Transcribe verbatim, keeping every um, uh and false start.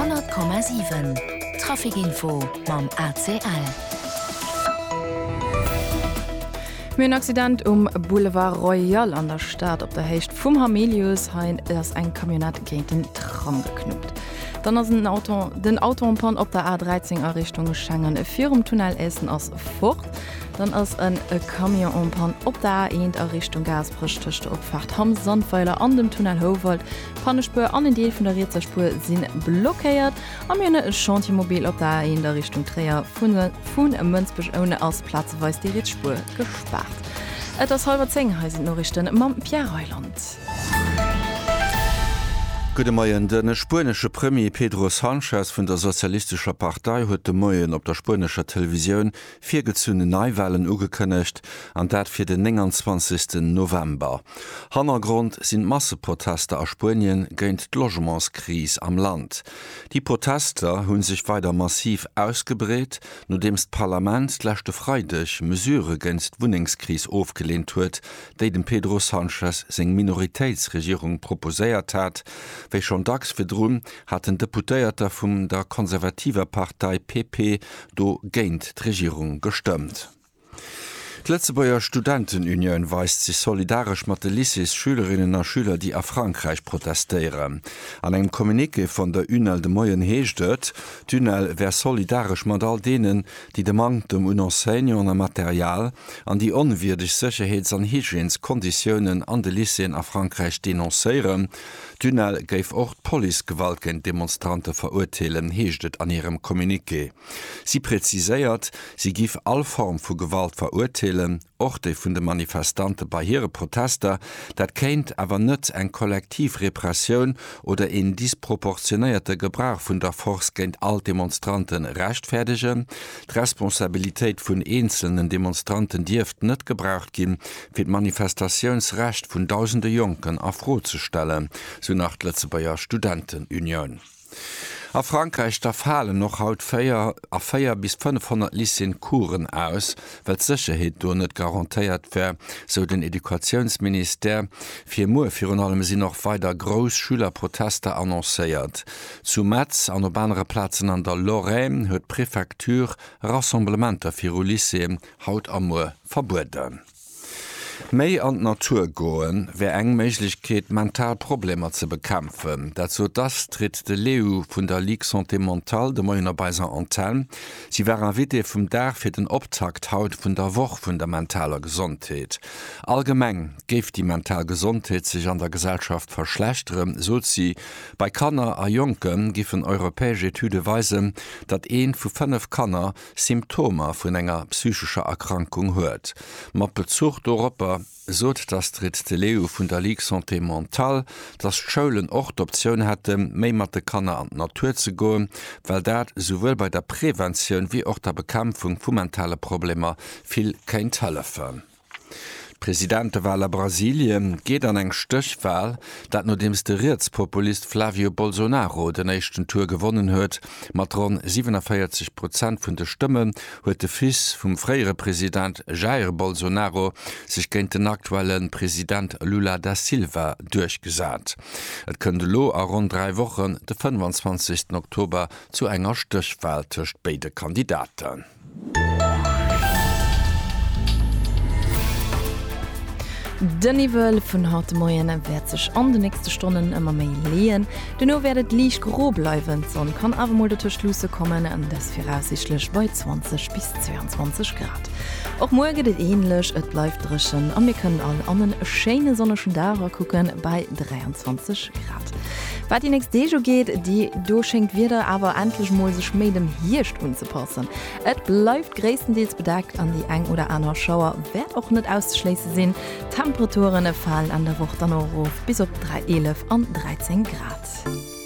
hundert Komma sieben Trafikinfo mam A C L. Ein Accident um Boulevard Royal an der Stadt op der Hecht vum Hamelius hain ass eng Kamionett géint den Tram geknüpt. Dann ass ein Auto, den Autopan op der A dreizehn a Richtung Schengen e virum Tunnel essen ass fort. Dann ass en e Kamionpan op der A eins a Richtung Gasbrichchte opfacht ham Sandpfeiler an dem Tunnel Howald. Pannespur an den Deel vun der Reetzerspur sinn blockéiert. Am Jone e Chantimobil op der A eins der Richtung Träer vun vun e Mënzbech ohne als Platzweis die Ritspur gespart. Et ass halber zehn heisen Norrichten mam Pierre Reuland. Gute Morgen. Den spanische Premier Pedro Sánchez von der Sozialistischer Partei heute Morgen auf der spanischer Television vier gezünde Neuwahlen ugekündigt, an dat für den neunundzwanzigsten November. Hintergrund sind Masseproteste aus Spanien gegen die Logementskrise am Land. Die Proteste haben sich weiter massiv ausgebreitet, nachdem das Parlament letzte Freitag Mesure gegen die Wohnungskrise aufgelehnt hat, die dem Pedro Sánchez seine Minoritätsregierung proposiert hat. Wéi schon dacks firdrum hat ein Deputéierter vum der konservativer Partei P P do géint d'Regierung gestimmt. Die Letzebauer Studentenunion weist sich solidarisch mat de Lycées Schülerinnen und Schüler, die a Frankreich protestieren. An einem Kommuniqué von der U N E L de Moyen heestet, d'U N E L wär solidarisch mat all denen, die de Mangel un Enseignant an Material an die onwürdig Sicherheits- an Hygieneskonditionen an de Lycéen a Frankreich denonzieren. D'U N E L geif auch Polizeigewalt gegen Demonstranten verurteilen, heestet an ihrem Kommuniqué. Sie präziséiert, sie gif all Form vu Gewalt verurteilen, och de vun de Manifestante bei ihre Protester, dat kennt awer net eng Kollektivrepression oder en disproportionierte Gebrauch vun der Force géint all Demonstranten rechtfertigen. D'Responsabilitéit vun einzelnen Demonstranten dirft net gebraucht gin, fir d Manifestationsrecht vun tausende Jonken afrozustellen, so nach Letzebauer Studentenunion. A Frankreich da fallen noch haut feier a feier bis fünfhundert Lycéen Kuren aus, weil Sicherheit do net garantiiert wär, so den Edukationsminister. Vier Mo fir allem sie noch weiter Großschülerproteste annoncéiert. Zu Metz an op andere Plätzen an der Lorraine huet Präfektur Rassemblementer fir Lycéen haut amur verboten. Mei an Natur goen wär eng Meiglichkeet Mentalprobleme ze bekämpfen. Dazu das tritt de Leo vun der Ligue Santé Mentale de Moiner Beiser Antenne. Sie wären Wit vum Dach fir den Optakt haut vun der Woch vun der mentaler Gesundheit. Allgemeng geft die mental Gesundheit sich an der Gesellschaft verschlechteren, so sie bei Kanner a Jonken gifen europäische Etude weisen, dat een vu fünf Kanner Symptome vun enger psychischer Erkrankung huet. Mat Bezug d'Europa sot das dritt de Leo vun der Ligue Santé Mentale, dat Scholen och d'Option hätte, méi mat de Kanner an Natur ze goen, weil dat sowohl bei der Prävention wie auch der Bekämpfung vu mentale Probleme viel kein Telefon. Präsidentewahl a Brasilien geht an eng Stöchwahl, dat no dem Rechtspopulist Flavio Bolsonaro den nächsten Tour gewonnen huet, mat rund siebenundvierzig Prozent vun de Stimmen huet de Fils vum freiere Präsident Jair Bolsonaro sich géint den aktuellen Präsident Lula da Silva durchgesat. Et könnte lo a rund drei Wochen de fünfundzwanzigsten Oktober zu enger Stöchwahl tcht beide Kandidaten. Den Niveau vun haut Moien werd sech an de nächste Stunden ëmmer méi leen. Denno werdet liich gro bleiwen, sonn kann awermol de Schlusse kommen an des voraussichtlich bei zwanzig bis zweiundzwanzig Grad. Auch morgen geht ähnlich, et bleibt drischen und wir können an einen schönen sonnischen Dauer gucken bei dreiundzwanzig Grad. Was die nächste Dejo geht, die durchschenkt wieder aber endlich mal sich mit dem Hirsch anzupassen. Es bleibt größtenteils bedeckt an die ein oder andere Schauer, wird auch nicht auszuschließen sein. Temperaturen fallen an der Woche dann auf bis auf drei, elf und dreizehn Grad.